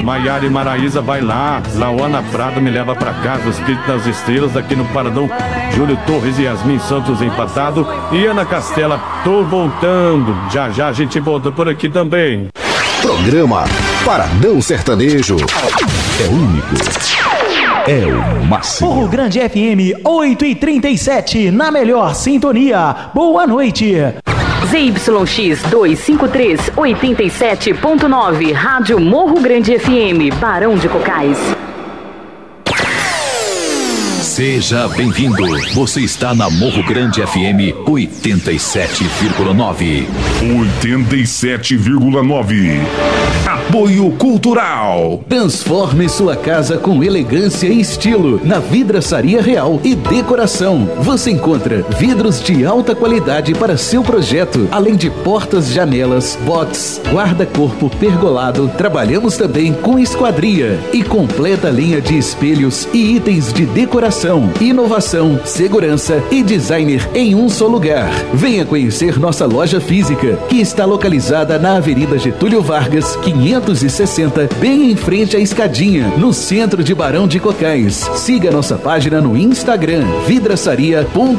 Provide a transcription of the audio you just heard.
Maiara e Maraísa vai lá. Lauana Prado me leva pra casa. Os Espírito das Estrelas aqui no Paradão. Júlio Torres e Yasmin Santos empatado. E Ana Castela, tô voltando. Já já a gente volta por aqui também. Programa Paradão Sertanejo. É único. É o máximo. Morro Grande FM 8h37, na melhor sintonia. Boa noite. ZYX 253 87.9, Rádio Morro Grande FM, Barão de Cocais. Seja bem-vindo. Você está na Morro Grande FM 87,9. 87,9. Apoio Cultural. Transforme sua casa com elegância e estilo na Vidraçaria Real e Decoração. Você encontra vidros de alta qualidade para seu projeto, além de portas, janelas, box, guarda-corpo pergolado. Trabalhamos também com esquadria e completa linha de espelhos e itens de decoração, inovação, segurança e designer em um só lugar. Venha conhecer nossa loja física, que está localizada na Avenida Getúlio Vargas, 560, bem em frente à Escadinha, no centro de Barão de Cocais. Siga nossa página no Instagram, vidraçaria.com.